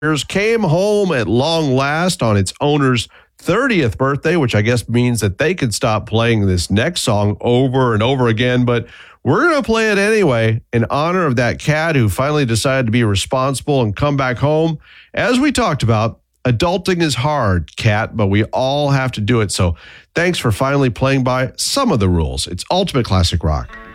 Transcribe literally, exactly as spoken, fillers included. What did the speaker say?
came home at long last on its owner's thirtieth birthday, which I guess means that they could stop playing this next song over and over again. But we're going to play it anyway in honor of that cat who finally decided to be responsible and come back home. As we talked about, adulting is hard, cat, but we all have to do it. So thanks for finally playing by some of the rules. It's Ultimate Classic Rock.